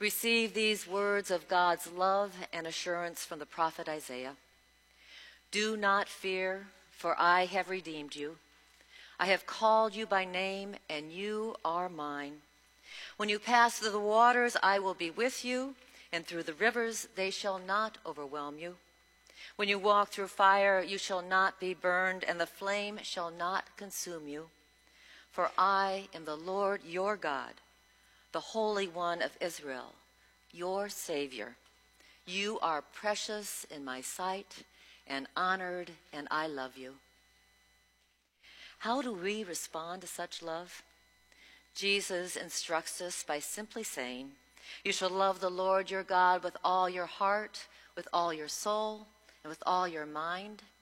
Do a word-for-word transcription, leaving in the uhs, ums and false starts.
Receive these words of God's love and assurance from the prophet Isaiah. Do not fear, for I have redeemed you. I have called you by name, and you are mine. When you pass through the waters, I will be with you, and through the rivers, they shall not overwhelm you. When you walk through fire, you shall not be burned, and the flame shall not consume you. For I am the Lord your God, the Holy One of Israel, your Savior. You are precious in my sight and honored, and I love you. How do we respond to such love? Jesus instructs us by simply saying, you shall love the Lord your God with all your heart, with all your soul, and with all your mind,